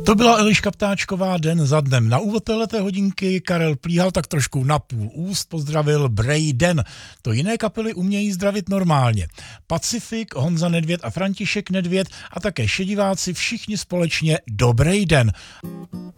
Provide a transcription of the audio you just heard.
To byla Eliška Ptáčková den za dnem. Na úvod téhleté hodinky Karel Plíhal tak trošku na půl úst pozdravil Brej den. To jiné kapely umějí zdravit normálně. Pacifik, Honza Nedvěd a František Nedvěd a také šediváci všichni společně Dobrej den.